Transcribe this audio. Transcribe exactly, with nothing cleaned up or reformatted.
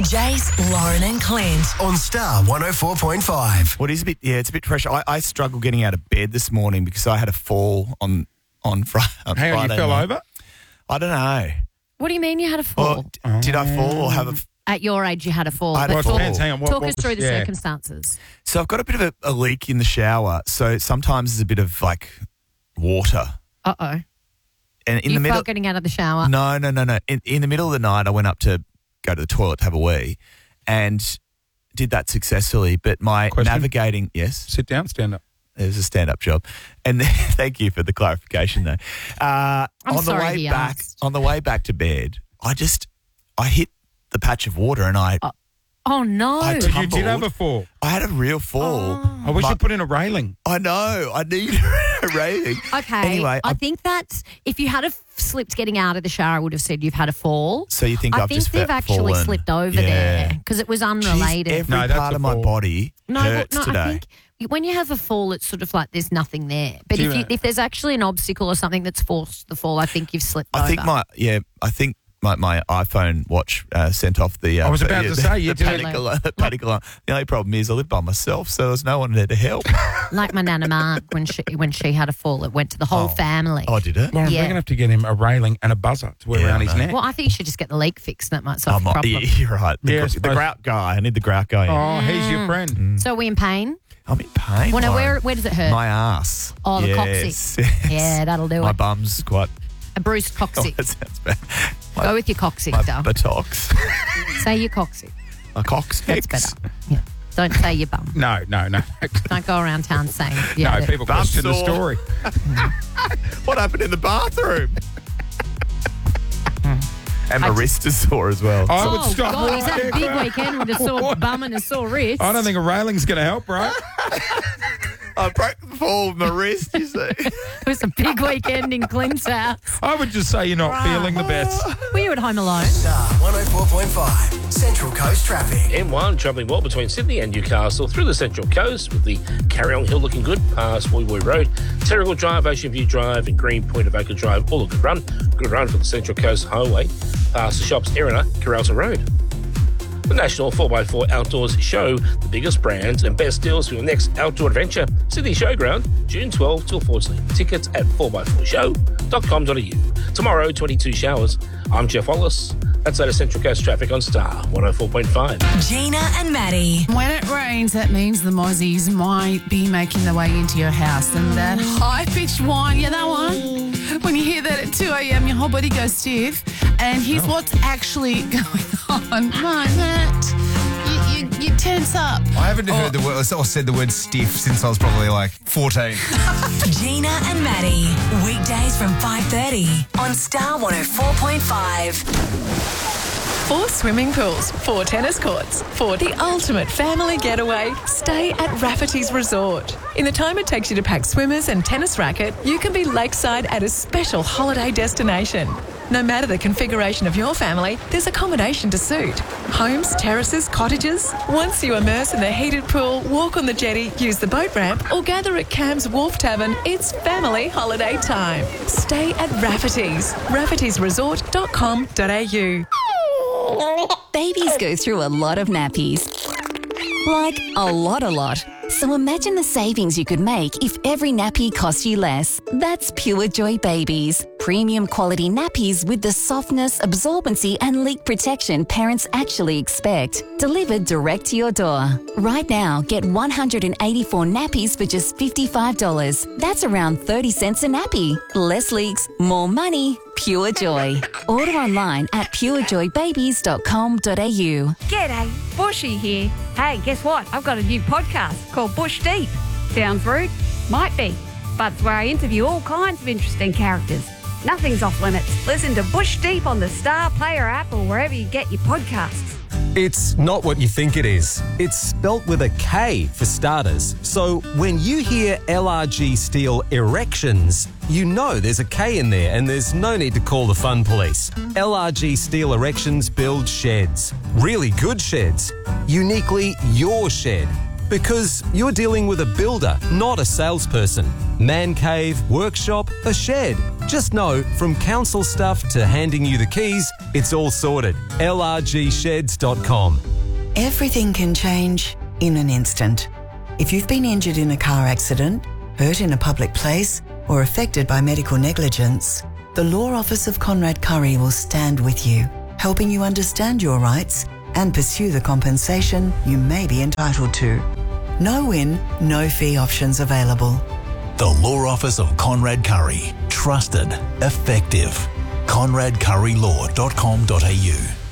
Jace, Lauren and Clint. On Star one oh four point five. What is a bit, yeah, it's a bit pressure. I, I struggled getting out of bed this morning because I had a fall on on, fri- on Hang on, Friday. you fell night. over? I don't know. What do you mean you had a fall? Or d- did I fall or have a... f- At your age, you had a fall. I had But a Well, it talk, fall. depends. Hang on. What, talk what us was- through the yeah. circumstances. So I've got a bit of a, a leak in the shower. So sometimes there's a bit of like water. Uh-oh. And in you the middle... felt getting out of the shower? No, no, no, no. In, in the middle of the night, I went up to go to the toilet to have a wee and did that successfully. But my Question? navigating... Yes? Sit down, stand up. It was a stand-up job. And thank you for the clarification, though. Uh, I'm on sorry the way he back, asked. on the way back to bed, I just I hit the patch of water and I Oh, no. I So you tumbled. did have a fall. I had a real fall. I wish My- you put in a railing. I know. I need a rating. Okay. Anyway, I I, think that if you had have slipped getting out of the shower, I would have said you've had a fall. so you think I I've think just they've fa- actually fallen. slipped over Yeah. there because it was Jeez, unrelated. every No, that's part a of my fall. body no, well, hurts no, today. I think when you have a fall, it's sort of like there's nothing there. But Do if you- you, if there's actually an obstacle or something that's forced the fall, I think you've slipped I over. think my yeah. I think. My, my iPhone watch uh, sent off the. Uh, I was about the, to the, say, you the did it. panic alarm. The panic alarm. The only problem is I live by myself, so there's no one there to help. like my nana Mark when she when she had a fall, it went to the whole Oh. family. Oh, did it? Lauren, Yeah. we're going to have to get him a railing and a buzzer to wear Yeah, around I his know. neck. Well, I think you should just get the leak fixed. That might solve Oh, the my, problem. you're right. The, Yeah, I gr- the suppose. grout guy. I need the grout guy. In. Oh, he's your friend. So are we in pain? I'm in pain. Well, now, Lauren. where where does it hurt? My ass. Oh, the yes, coccyx. yes. Yeah, that'll do My it. bum's quite. A bruised Oh, coccyx. that sounds bad. My, Go with your coccyx, my darling. buttocks. Say your coccyx. My coccyx. That's better. Yeah. Don't say your bum. No, no, no. Don't go around town saying yeah. no, that- people Bum question the sore. story. What happened in the bathroom? And my I wrist is sore as well. I would Oh, stop God, right he's had a there. big weekend with a sore bum and a sore wrist. I don't think a railing's going to help, right? I broke the fall of my wrist, you see. It was a big weekend in Clint's house. I would just say you're not feeling the best. Were you at home alone? Star one oh four point five. Central Coast Traffic. M one travelling well between Sydney and Newcastle through the Central Coast with the Carryong Hill looking good past Woy Woy Road, Terrigal Drive, Ocean View Drive and Green Point of Acre Drive, all a good run. Good run for the Central Coast Highway past the shops Erina, Carralton Road. The National four by four Outdoors Show, the biggest brands and best deals for your next outdoor adventure. Sydney Showground, June twelfth till fourteenth. Tickets at four by four show dot com dot a u. Tomorrow, twenty-two showers. I'm Jeff Wallace. That's out of Central Coast Traffic on Star one oh four point five. Gina and Maddie. When it rains, that means the mozzies might be making their way into your house. And that high-pitched whine, yeah, that one. When you hear that at two a.m., your whole body goes stiff. And here's what's actually going on. My Matt, you, you, you tense up. I haven't heard the word or said the word stiff since I was probably like fourteen. Gina and Maddie. Weekdays from five thirty on Star one oh four point five. Four swimming pools, four tennis courts, for the ultimate family getaway. Stay at Rafferty's Resort. In the time it takes you to pack swimmers and tennis racket, you can be lakeside at a special holiday destination. No matter the configuration of your family, there's accommodation to suit. Homes, terraces, cottages. Once you immerse in the heated pool, walk on the jetty, use the boat ramp, or gather at Cam's Wharf Tavern, it's family holiday time. Stay at Rafferty's. raffertys resort dot com dot a u. Babies go through a lot of nappies. Like, a lot, a lot. So imagine the savings you could make if every nappy cost you less. That's Pure Joy Babies. Premium quality nappies with the softness, absorbency and leak protection parents actually expect. Delivered direct to your door. Right now, get one hundred eighty-four nappies for just fifty-five dollars. That's around thirty cents a nappy. Less leaks, more money. Pure Joy. Order online at pure joy babies dot com dot a u. G'day, Bushy here. Hey, guess what? I've got a new podcast called Bush Deep. Sounds rude? Might be. But it's where I interview all kinds of interesting characters. Nothing's off limits. Listen to Bush Deep on the Star Player app or wherever you get your podcasts. It's not what you think it is. It's spelt with a K for starters. So when you hear L R G Steel Erections, you know there's a K in there and there's no need to call the fun police. L R G Steel Erections build sheds. Really good sheds. Uniquely your shed. Because you're dealing with a builder, not a salesperson. Man cave, workshop, a shed. Just know, from council stuff to handing you the keys, it's all sorted. L R G sheds dot com. Everything can change in an instant. If you've been injured in a car accident, hurt in a public place, or affected by medical negligence, the Law Office of Conrad Curry will stand with you, helping you understand your rights and pursue the compensation you may be entitled to. No win, no fee options available. The Law Office of Conrad Curry. Trusted. Effective. conrad curry law dot com dot a u